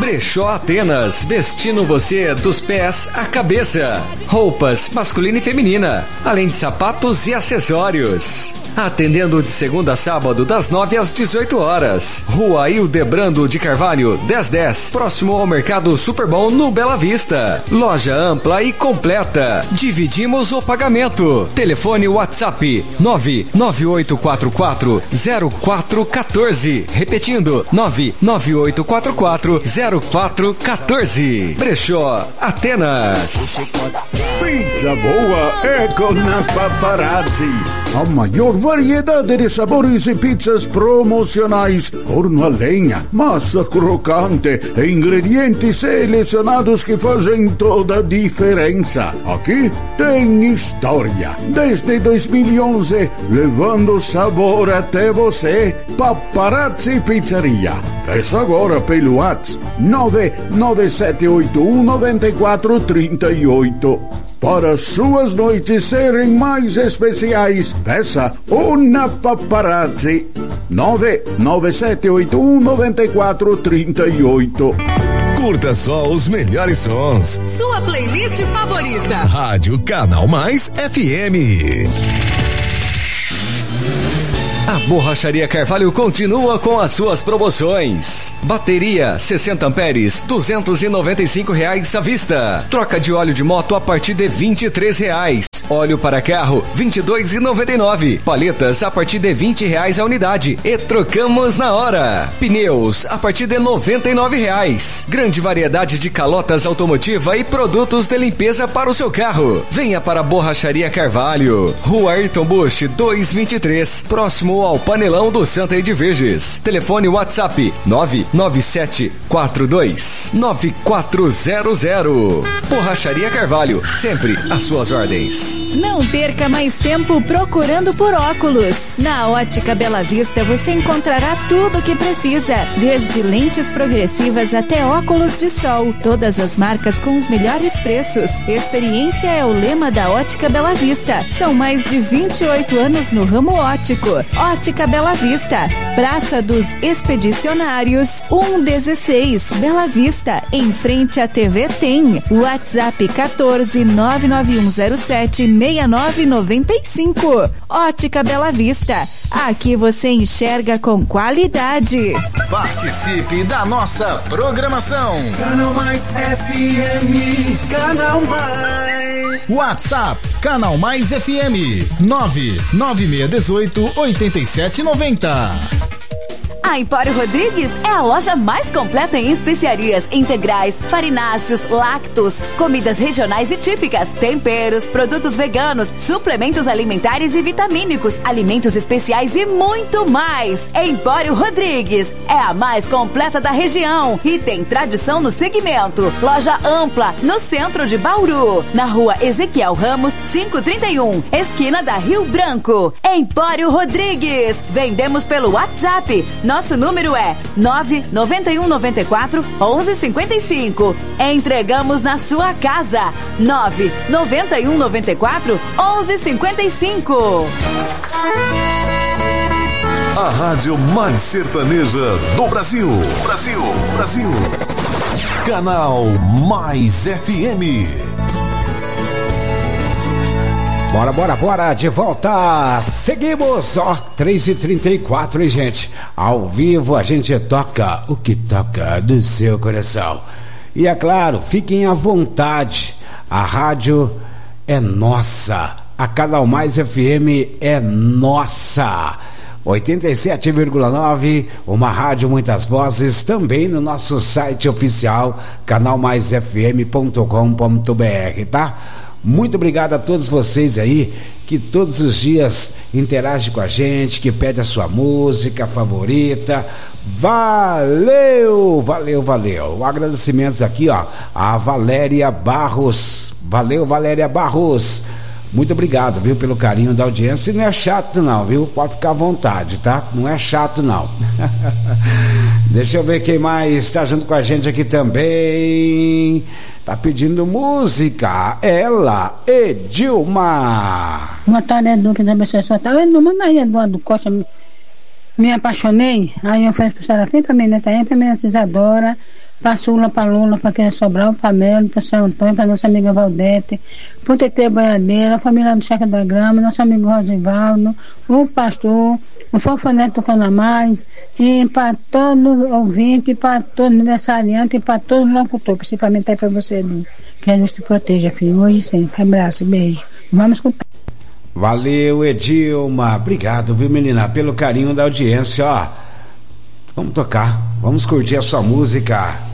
Brechó Atenas, vestindo você dos pés à cabeça. Roupas masculina e feminina, além de sapatos e acessórios. Atendendo de segunda a sábado, das 9 às 18 horas. Rua Hildebrando de Carvalho, 1010, próximo ao Mercado Superbom, no Bela Vista. Loja ampla e completa. Dividimos o pagamento. Telefone WhatsApp 998440414. Repetindo, 998440414. Brechó Atenas. Pizza boa é com a Paparazzi. A maior variedade de sabores e pizzas promocionais. Forno a lenha, massa crocante e ingredientes selecionados que fazem toda a diferença. Aqui tem história. Desde 2011, levando sabor até você. Paparazzi Pizzeria. Peça agora pelo WhatsApp 997819438. Para suas noites serem mais especiais, peça uma Paparazzi. 997819438. Curta só os melhores sons. Sua playlist favorita. Rádio Canal Mais FM. A Borracharia Carvalho continua com as suas promoções. Bateria 60 amperes, R$295 à vista. Troca de óleo de moto a partir de R$23. Óleo para carro, R$22,99. Paletas a partir de R$20 a unidade e trocamos na hora. Pneus a partir de R$99. Grande variedade de calotas automotiva e produtos de limpeza para o seu carro. Venha para a Borracharia Carvalho, Rua Ayrton Busch 223, próximo ao Panelão do Santa Edviges. Telefone WhatsApp 997429400. Borracharia Carvalho, sempre às suas ordens. Não perca mais tempo procurando por óculos. Na Ótica Bela Vista você encontrará tudo o que precisa, desde lentes progressivas até óculos de sol. Todas as marcas com os melhores preços. Experiência é o lema da Ótica Bela Vista. São mais de 28 anos no ramo óptico. Ótica Bela Vista, Praça dos Expedicionários, 116, Bela Vista, em frente à TV Tem. WhatsApp 14991076995. Ótica Bela Vista, aqui você enxerga com qualidade. Participe da nossa programação. Canal Mais FM, Canal Mais. WhatsApp Canal Mais FM 996188790. A Empório Rodrigues é a loja mais completa em especiarias integrais, farináceos, lácteos, comidas regionais e típicas, temperos, produtos veganos, suplementos alimentares e vitamínicos, alimentos especiais e muito mais. Empório Rodrigues é a mais completa da região e tem tradição no segmento. Loja ampla no centro de Bauru, na Rua Ezequiel Ramos 531, esquina da Rio Branco. Empório Rodrigues. Vendemos pelo WhatsApp. Nosso número é 99194-1155. Entregamos na sua casa. 99194-1155. A rádio mais sertaneja do Brasil. Brasil. Canal Mais FM. Bora, de volta, seguimos, 3h34, hein, gente, ao vivo a gente toca o que toca do seu coração, e é claro, fiquem à vontade, a rádio é nossa, a Canal Mais FM é nossa, 87,9, uma rádio, muitas vozes, também no nosso site oficial, canalmaisfm.com.br, tá? Muito obrigado a todos vocês aí que todos os dias interagem com a gente, que pede a sua música favorita. Valeu! Agradecimentos aqui, a Valéria Barros. Valeu, Valéria Barros. Muito obrigado, viu, pelo carinho da audiência. E não é chato não, viu? Pode ficar à vontade, tá? Não é chato não. Deixa eu ver quem mais está junto com a gente aqui também. Tá pedindo música. Ela, Edilma. Boa tarde, Duque da Pessoa. Tá vendo? Manda aí, Eduardo Costa. Me apaixonei. Aí eu falei pro Serafim, pra minha neta, pra minha Isadora, pra Sula, pra Lula, pra Quem Sobral, pra Melo, pra São Antônio, pra nossa amiga Valdete, pro TT Boiadeira, a família do Checa da Grama, nosso amigo Rosivaldo, o pastor, o Fofoneto Canamais, e para todo ouvinte, para todo aniversariante, e para todo locutor, principalmente aí para você, Edu. Que a Deus te proteja, filho, hoje e sempre. Abraço, beijo. Vamos escutar. Valeu, Edilma. Obrigado, viu, menina, pelo carinho da audiência, ó. Vamos tocar, vamos curtir a sua música.